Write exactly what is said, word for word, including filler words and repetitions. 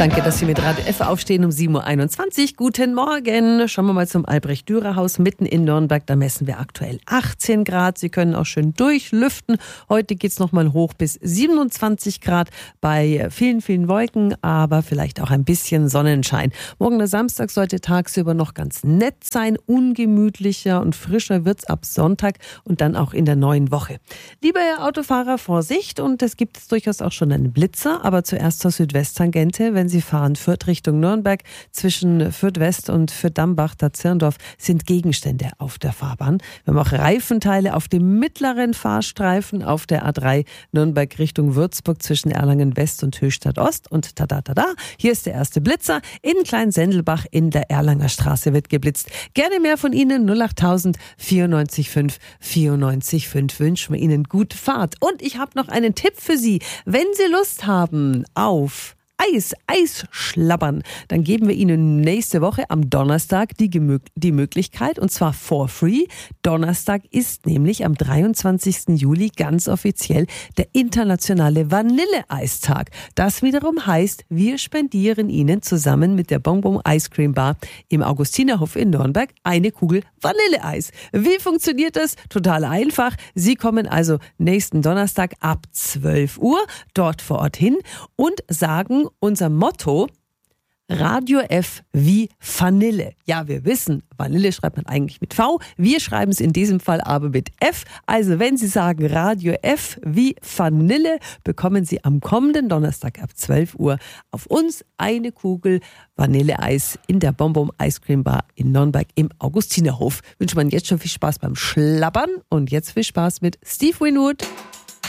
Danke, dass Sie mit Radio F aufstehen um sieben Uhr einundzwanzig. Guten Morgen. Schauen wir mal zum Albrecht-Dürer-Haus mitten in Nürnberg. Da messen wir aktuell achtzehn Grad. Sie können auch schön durchlüften. Heute geht es nochmal hoch bis siebenundzwanzig Grad bei vielen, vielen Wolken, aber vielleicht auch ein bisschen Sonnenschein. Morgen der Samstag sollte tagsüber noch ganz nett sein. Ungemütlicher und frischer wird's ab Sonntag und dann auch in der neuen Woche. Lieber Herr Autofahrer, Vorsicht. Und es gibt durchaus auch schon einen Blitzer, aber zuerst zur Südwesttangente. Wenn Sie fahren, Fürth Richtung Nürnberg, zwischen Fürth West und Fürth Dambach, da Zirndorf, sind Gegenstände auf der Fahrbahn. Wir haben auch Reifenteile auf dem mittleren Fahrstreifen auf der A drei Nürnberg Richtung Würzburg zwischen Erlangen West und Höchstadt Ost. Und tada, tada, hier ist der erste Blitzer. In Kleinsendelbach in der Erlanger Straße wird geblitzt. Gerne mehr von Ihnen, null achttausend vierundneunzig fünf vierundneunzig fünf. Wünschen wir Ihnen gute Fahrt. Und ich habe noch einen Tipp für Sie. Wenn Sie Lust haben auf Eis, Eis schlabbern, dann geben wir Ihnen nächste Woche am Donnerstag die, Gemö- die Möglichkeit, und zwar for free. Donnerstag ist nämlich am dreiundzwanzigsten Juli ganz offiziell der internationale Vanilleeistag. Das wiederum heißt, wir spendieren Ihnen zusammen mit der Bonbon Ice Cream Bar im Augustinerhof in Nürnberg eine Kugel Vanilleeis. Wie funktioniert das? Total einfach. Sie kommen also nächsten Donnerstag ab zwölf Uhr dort vor Ort hin und sagen unser Motto: Radio F wie Vanille. Ja, wir wissen, Vanille schreibt man eigentlich mit V. Wir schreiben es in diesem Fall aber mit F. Also wenn Sie sagen Radio F wie Vanille, bekommen Sie am kommenden Donnerstag ab zwölf Uhr auf uns eine Kugel Vanilleeis in der Bonbon Ice Cream Bar in Nürnberg im Augustinerhof. Wünscht man jetzt schon viel Spaß beim Schlabbern und jetzt viel Spaß mit Steve Winwood.